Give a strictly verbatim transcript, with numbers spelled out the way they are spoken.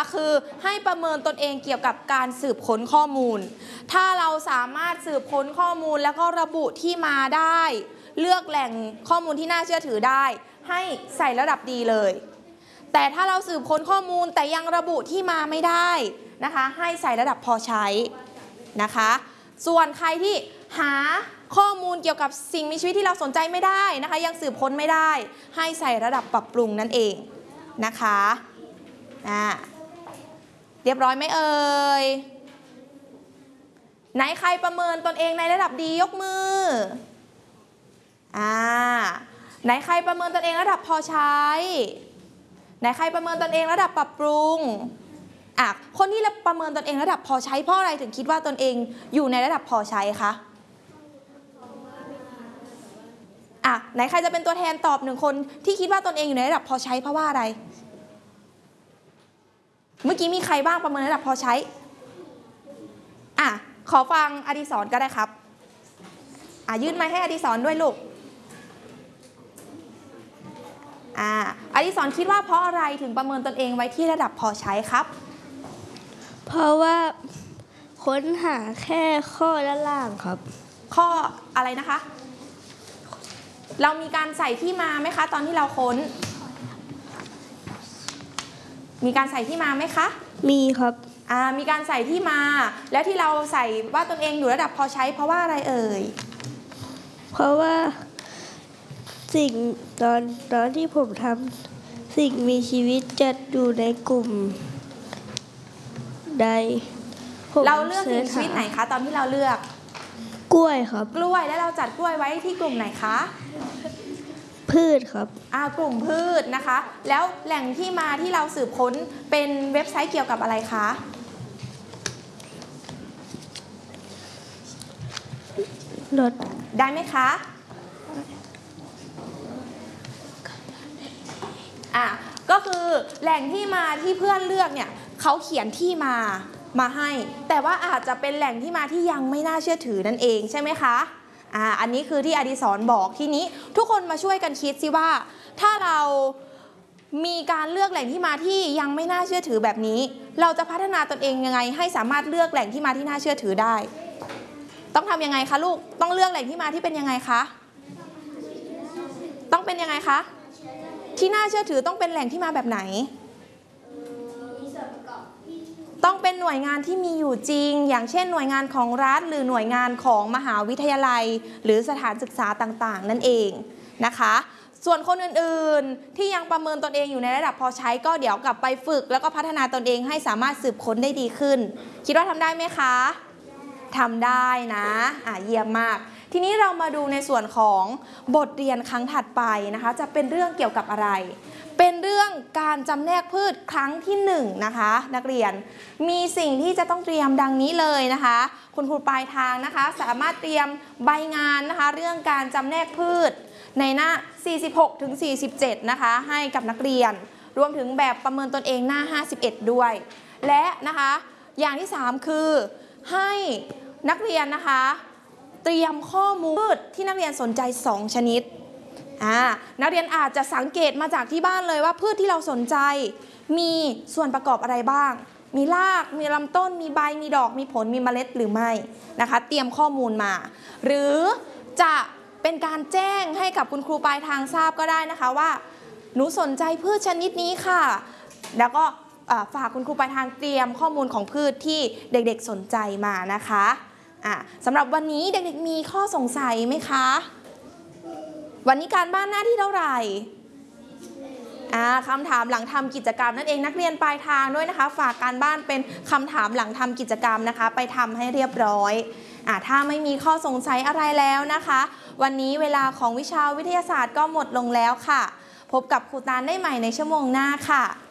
คือให้ประเมินตนเองเกี่ยวกับการสืบค้นข้อมูลถ้าเราสามารถสืบค้นข้อมูลแล้วก็ระบุที่มาได้เลือกแหล่งข้อมูลที่น่าเชื่อถือได้ให้ใส่ระดับดีเลยแต่ถ้าเราสืบค้นข้อมูลแต่ยังระบุที่มาไม่ได้นะคะให้ใส่ระดับพอใช้นะคะส่วนใครที่หาข้อมูลเกี่ยวกับสิ่งมีชีวิตที่เราสนใจไม่ได้นะคะยังสืบค้นไม่ได้ให้ใส่ระดับปรับปรุงนั่นเองนะคะอ่าเรียบร้อยไหมเอ่ยไหนใครประเมินตนเองในระดับดียกมืออ่าไหนใครประเมินตนเองระดับพอใช้ไหนใครประเมินตนเองระดับปรับปรุงอ่ะคนที่ประเมินตนเองระดับพอใช้เพราะอะไรถึงคิดว่าตนเองอยู่ในระดับพอใช้คะอ่ะไหนใครจะเป็นตัวแทนตอบหนึ่งคนที่คิดว่าตนเองอยู่ในระดับพอใช้เพราะว่าอะไรเมื่อกี้มีใครบ้างประเมินระดับพอใช้อ่ะขอฟังอดิศรก็ได้ครับอ่ะยื่นไมค์ให้อดิศรด้วยลูกอ่าอดิศรคิดว่าเพราะอะไรถึงประเมินตนเองไว้ที่ระดับพอใช้ครับเพราะว่าค้นหาแค่ข้อด้านล่างครับข้ออะไรนะคะเรามีการใส่ที่มาไหมคะตอนที่เราค้นมีการใส่ที่มาไหมคะมีครับอ่ามีการใส่ที่มาแล้วที่เราใส่ว่าตนเองอยู่ระดับพอใช้เพราะว่าอะไรเอ่ยเพราะว่าสิ่งตอนตอนที่ผมทำสิ่งมีชีวิตจะอยู่ในกลุ่มใดเราเลือกสิ่งมีชีวิตไหนคะตอนที่เราเลือกกล้วยครับกล้วยแล้วเราจัดกล้วยไว้ที่กลุ่มไหนคะพืชครับอ่ากลุ่มพืชนะคะแล้วแหล่งที่มาที่เราสืบค้นเป็นเว็บไซต์เกี่ยวกับอะไรคะรถได้ไหมคะอ่ะก็คือแหล่งที่มาที่เพื่อนเลือกเนี่ยเขาเขียนที่มามาให้แต่ว่าอาจจะเป็นแหล่งที่มาที่ยังไม่น่าเชื่อถือนั่นเองใช่ไหมคะอ่าอันนี้คือที่อดิศรบอกทีนี้ทุกคนมาช่วยกันคิดสิว่าถ้าเรามีการเลือกแหล่งที่มาที่ยังไม่น่าเชื่อถือแบบนี้เราจะพัฒนาตนเองยังไงให้สามารถเลือกแหล่งที่มาที่น่าเชื่อถือได้ต้องทำยังไงคะลูกต้องเลือกแหล่งที่มาที่เป็นยังไงคะต้องเป็นยังไงคะที่น่าเชื่อถือต้องเป็นแหล่งที่มาแบบไหนต้องเป็นหน่วยงานที่มีอยู่จริงอย่างเช่นหน่วยงานของรัฐหรือหน่วยงานของมหาวิทยาลัยหรือสถานศึกษาต่างๆนั่นเองนะคะส่วนคนอื่นๆที่ยังประเมินตนเองอยู่ในระดับพอใช้ก็เดี๋ยวกลับไปฝึกแล้วก็พัฒนาตนเองให้สามารถสืบค้นได้ดีขึ้นคิดว่าทำได้ไหมคะทำได้นะอ่ะเยี่ยมมากทีนี้เรามาดูในส่วนของบทเรียนครั้งถัดไปนะคะจะเป็นเรื่องเกี่ยวกับอะไรเป็นเรื่องการจำแนกพืชครั้งที่หนึ่งนะคะนักเรียนมีสิ่งที่จะต้องเตรียมดังนี้เลยนะคะคุณครูปลายทางนะคะสามารถเตรียมใบงานนะคะเรื่องการจำแนกพืชในหน้า สี่สิบหกถึงสี่สิบเจ็ด นะคะให้กับนักเรียนรวมถึงแบบประเมินตนเองหน้า ห้าสิบเอ็ด ด้วยและนะคะอย่างที่สามคือให้นักเรียนนะคะเตรียมข้อมูลที่นักเรียนสนใจสองชนิดอ่านักเรียนอาจจะสังเกตมาจากที่บ้านเลยว่าพืชที่เราสนใจมีส่วนประกอบอะไรบ้างมีรากมีลำต้นมีใบมีดอกมีผลมีเมล็ดหรือไม่นะคะเตรียมข้อมูลมาหรือจะเป็นการแจ้งให้กับคุณครูปลายทางทราบก็ได้นะคะว่าหนูสนใจพืชชนิดนี้ค่ะแล้วก็ฝากคุณครูปลายทางเตรียมข้อมูลของพืชที่เด็กๆสนใจมานะคะอ่ะสำหรับวันนี้เด็กๆมีข้อสงสัยไหมคะวันนี้การบ้านหน้าที่เท่าไหร่อ่าคำถามหลังทำกิจกรรมนั่นเองนักเรียนปลายทางด้วยนะคะฝากการบ้านเป็นคำถามหลังทำกิจกรรมนะคะไปทำให้เรียบร้อยอ่าถ้าไม่มีข้อสงสัยอะไรแล้วนะคะวันนี้เวลาของวิชาวิทยาศาสตร์ก็หมดลงแล้วค่ะพบกับครูตาลได้ใหม่ในชั่วโมงหน้าค่ะ